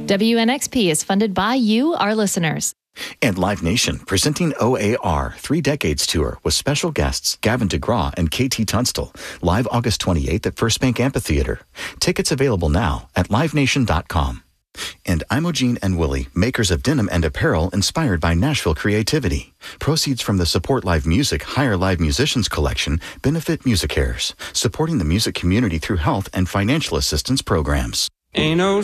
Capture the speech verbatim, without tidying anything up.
W N X P is funded by you, our listeners. And Live Nation, presenting O A R Three Decades Tour with special guests Gavin DeGraw and K T Tunstall, live August twenty-eighth at First Bank Amphitheater. Tickets available now at live nation dot com. And Imogene and Willie, makers of denim and apparel inspired by Nashville creativity. Proceeds from the Support Live Music Hire Live Musicians collection benefit MusiCares, supporting the music community through health and financial assistance programs. Ain't no